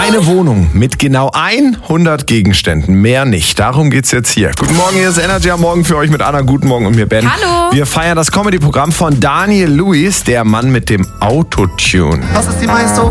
Eine Wohnung mit genau 100 Gegenständen, mehr nicht. Darum geht's jetzt hier. Guten Morgen, hier ist Energy am Morgen für euch mit Anna. Guten Morgen und mir Ben. Hallo. Wir feiern das Comedy-Programm von Daniel Lewis, der Mann mit dem Autotune. Was ist die meiste